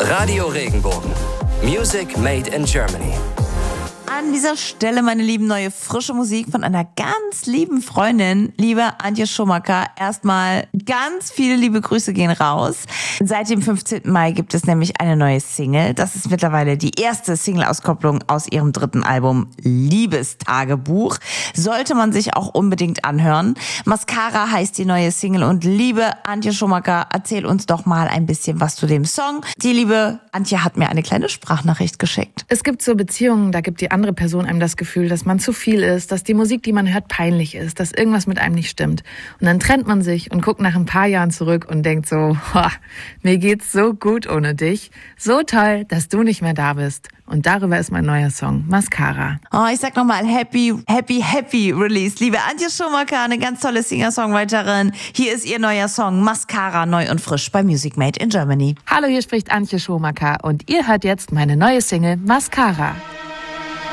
Radio Regenbogen. Music made in Germany. An dieser Stelle, meine Lieben, neue frische Musik von einer ganz lieben Freundin, liebe Antje Schumacher. Erstmal ganz viele liebe Grüße gehen raus. Seit dem 15. Mai gibt es nämlich eine neue Single. Das ist mittlerweile die erste Single-Auskopplung aus ihrem 3. Album Liebestagebuch. Sollte man sich auch unbedingt anhören. Mascara heißt die neue Single und liebe Antje Schumacher, erzähl uns doch mal ein bisschen was zu dem Song. Die liebe Antje hat mir eine kleine Sprachnachricht geschickt. Es gibt so Beziehungen, da gibt die andere Person einem das Gefühl, dass man zu viel ist, dass die Musik, die man hört, peinlich ist, dass irgendwas mit einem nicht stimmt. Und dann trennt man sich und guckt nach ein paar Jahren zurück und denkt so, mir geht's so gut ohne dich. So toll, dass du nicht mehr da bist. Und darüber ist mein neuer Song, Mascara. Oh, ich sag nochmal Happy Release. Liebe Antje Schumacher, eine ganz tolle Singer-Songwriterin. Hier ist ihr neuer Song, Mascara, neu und frisch bei Music Made in Germany. Hallo, hier spricht Antje Schumacher und ihr hört jetzt meine neue Single, Mascara.